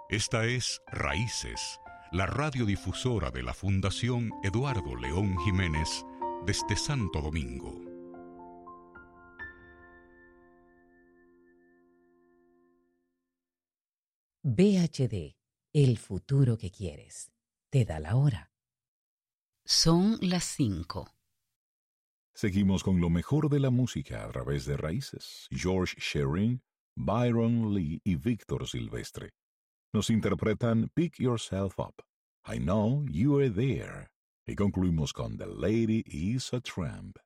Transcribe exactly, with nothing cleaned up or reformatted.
Esta es Raíces, la radiodifusora de la Fundación Eduardo León Jiménez desde Santo Domingo. V H D, el futuro que quieres. Te da la hora. Son las cinco. Seguimos con lo mejor de la música a través de Raíces. George Shearing, Byron Lee y Víctor Silvestre nos interpretan Pick Yourself Up, I Know You Are There, y concluimos con The Lady Is a Tramp.